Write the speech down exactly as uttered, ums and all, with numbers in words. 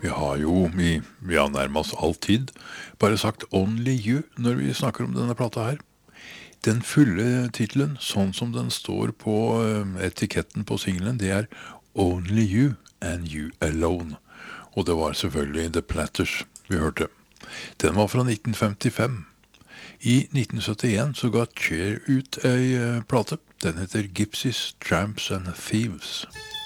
Vi har jo i ja, nærmest alltid bare sagt Only You når vi snakker om denne plata her. Den fulle titlen, sånn som den står på eh, etiketten på singlen, det er Only You and You Alone. Og det var selvfølgelig The Platters vi hørte. Den var fra nitten femtifem. I nitten syttien så ga Cher ut ei eh, plate. Den heter Gypsies, Tramps and Thieves.